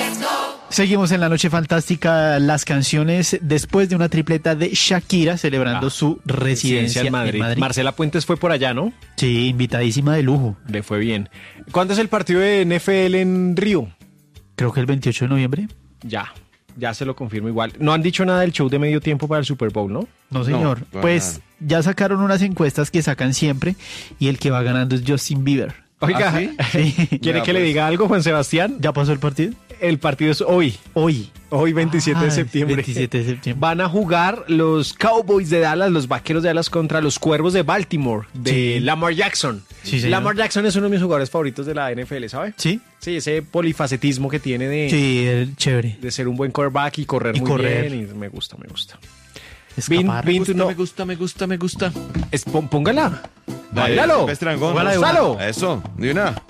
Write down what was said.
Seguimos en la noche fantástica, las canciones después de una tripleta de Shakira celebrando su residencia en Madrid. Marcela Puentes fue por allá, ¿no? Sí, invitadísima de lujo. Le fue bien. ¿Cuándo es el partido de NFL en Río? Creo que el 28 de noviembre. Ya se lo confirmo igual. No han dicho nada del show de medio tiempo para el Super Bowl, ¿no? No, señor. No, pues ya sacaron unas encuestas que sacan siempre y el que va ganando es Justin Bieber. Oiga, ¿Ah, sí? Sí. ¿quiere Ya, que le pues. diga algo, Juan Sebastián? ¿Ya pasó el partido? El partido es hoy. Hoy. Hoy, 27 de Ah, septiembre. 27 de septiembre. Van a jugar los Cowboys de Dallas, los Vaqueros de Dallas contra los Cuervos de Baltimore, de Sí. Lamar Jackson. Sí, señor. Lamar Jackson es uno de mis jugadores favoritos de la NFL, ¿sabe? ¿Sí? Sí, ese polifacetismo que tiene de, Chévere. de ser un buen quarterback y correr Y muy correr. bien. Y me gusta. Escapar. Me gusta. Póngala. Dale, Báilalo. Silvestre Angón. Póngala de Gonzalo. Eso, de una.